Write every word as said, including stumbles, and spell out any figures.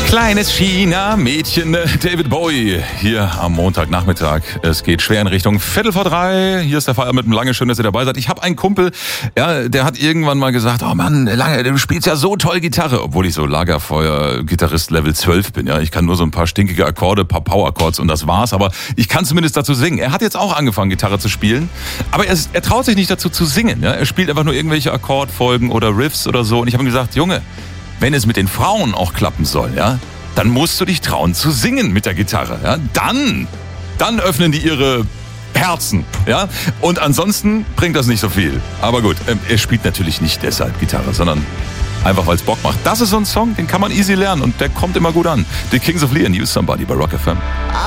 Kleines China-Mädchen, David Bowie, hier am Montagnachmittag. Es geht schwer in Richtung Viertel vor drei. Hier ist der Feier mit dem Lange, schön, dass ihr dabei seid. Ich habe einen Kumpel, ja, der hat irgendwann mal gesagt, oh Mann, Lange, du spielst ja so toll Gitarre. Obwohl ich so Lagerfeuer-Gitarrist Level zwölf bin, ja. Ich kann nur so ein paar stinkige Akkorde, paar Power-Chords und das war's. Aber ich kann zumindest dazu singen. Er hat jetzt auch angefangen, Gitarre zu spielen. Aber er, er traut sich nicht dazu zu singen, ja. Er spielt einfach nur irgendwelche Akkordfolgen oder Riffs oder so. Und ich habe ihm gesagt, Junge, wenn es mit den Frauen auch klappen soll, ja, dann musst du dich trauen zu singen mit der Gitarre. Ja? Dann, dann öffnen die ihre Herzen. Ja? Und ansonsten bringt das nicht so viel. Aber gut, ähm, er spielt natürlich nicht deshalb Gitarre, sondern einfach, weil es Bock macht. Das ist so ein Song, den kann man easy lernen und der kommt immer gut an. The Kings of Leon, Use Somebody bei Rock F M.